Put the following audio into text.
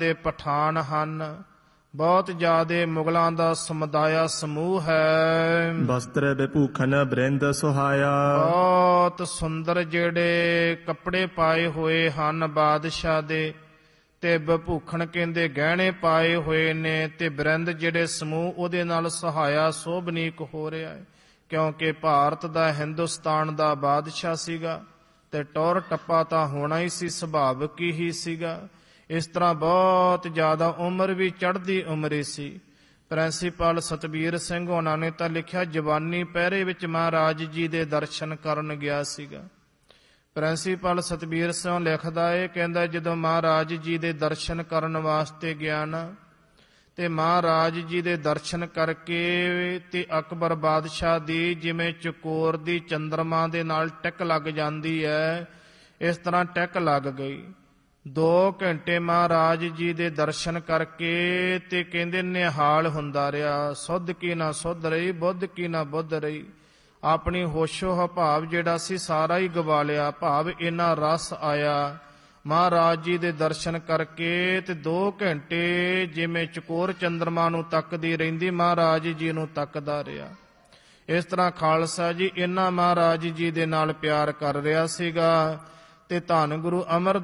ਤੇ ਪਠਾਨ ਹਨ। ਬਹੁਤ ਜ਼ਿਆਦੇ ਮੁਗਲਾਂ ਦਾ ਸਮੁਦਾਇਆ ਸਮੂਹ ਹੈ। ਵਸਤਰ ਵਿਭੂਖਨ ਬ੍ਰਿੰਦ ਸੁਹਾਇਆ। ਬਹੁਤ ਸੁੰਦਰ ਜਿਹੜੇ ਕੱਪੜੇ ਪਾਏ ਹੋਏ ਹਨ ਬਾਦਸ਼ਾਹ ਦੇ, ਤੇ ਵਿਭੂਖਣ ਕਹਿੰਦੇ ਗਹਿਣੇ ਪਾਏ ਹੋਏ ਨੇ, ਤੇ ਬ੍ਰਿੰਦ ਜਿਹੜੇ ਸਮੂਹ ਉਹਦੇ ਨਾਲ ਸਹਾਇਆ ਸੋਭਨੀਕ ਹੋ ਰਿਹਾ ਹੈ, ਕਿਉਂਕਿ ਭਾਰਤ ਦਾ ਹਿੰਦੁਸਤਾਨ ਦਾ ਬਾਦਸ਼ਾਹ ਸੀਗਾ ਤੇ ਟੌਰ ਟੱਪਾ ਤਾਂ ਹੋਣਾ ਹੀ ਸੀ, ਸੁਭਾਵਿਕ ਹੀ ਸੀਗਾ। ਇਸ ਤਰ੍ਹਾਂ ਬਹੁਤ ਜ਼ਿਆਦਾ ਉਮਰ ਵੀ ਚੜ੍ਹਦੀ ਉਮਰੇ ਸੀ। ਪ੍ਰਿੰਸੀਪਲ ਸਤਬੀਰ ਸਿੰਘ ਉਹਨਾਂ ਨੇ ਤਾਂ ਲਿਖਿਆ, ਜਵਾਨੀ ਪਹਿਰੇ ਵਿੱਚ ਮਹਾਰਾਜ ਜੀ ਦੇ ਦਰਸ਼ਨ ਕਰਨ ਗਿਆ ਸੀਗਾ। ਪ੍ਰਿੰਸੀਪਲ ਸਤਬੀਰ ਸਿੰਘ ਲਿਖਦਾ ਹੈ, ਕਹਿੰਦਾ ਜਦੋਂ ਮਹਾਰਾਜ ਜੀ ਦੇ ਦਰਸ਼ਨ ਕਰਨ ਵਾਸਤੇ ਗਿਆ ਨਾ, ਤੇ ਮਹਾਰਾਜ ਜੀ ਦੇ ਦਰਸ਼ਨ ਕਰਕੇ ਤੇ ਅਕਬਰ ਬਾਦਸ਼ਾਹ ਦੀ ਜਿਵੇਂ ਚਕੋਰ ਦੀ ਚੰਦਰਮਾ ਦੇ ਨਾਲ ਟਿਕ ਲੱਗ ਜਾਂਦੀ ਹੈ, ਇਸ ਤਰ੍ਹਾਂ ਟਿਕ ਲੱਗ ਗਈ। 2 ਘੰਟੇ ਮਹਾਰਾਜ ਜੀ ਦੇ ਦਰਸ਼ਨ ਕਰਕੇ ਤੇ ਕਹਿੰਦੇ ਨਿਹਾਲ ਹੁੰਦਾ ਰਿਹਾ। ਸੁੱਧ ਕੀ ਨਾ ਸੁੱਧ ਰਹੀ, ਬੁੱਧ ਕੀ ਨਾ ਬੁੱਧ ਰਹੀ। ਆਪਣੀ ਹੋਸ਼ੋ ਭਾਵ ਜਿਹੜਾ ਸੀ ਸਾਰਾ ਹੀ ਗਵਾ ਲਿਆ। ਭਾਵ ਇੰਨਾ ਰਸ ਆਇਆ ਮਹਾਰਾਜ ਜੀ ਦੇ ਦਰਸ਼ਨ ਕਰਕੇ, ਤੇ 2 ਘੰਟੇ ਜਿਵੇਂ ਚਕੋਰ ਚੰਦਰਮਾ ਨੂੰ ਤੱਕਦੀ ਰਹਿੰਦੀ ਮਹਾਰਾਜ ਜੀ ਨੂੰ ਤੱਕਦਾ ਰਿਹਾ। ਇਸ ਤਰ੍ਹਾਂ ਖਾਲਸਾ ਜੀ ਇੰਨਾ ਮਹਾਰਾਜ ਜੀ ਦੇ ਨਾਲ ਪਿਆਰ ਕਰ ਰਿਹਾ ਸੀਗਾ। ਤੇ ਧੰਨ ਗੁਰੂ ਅਮਰ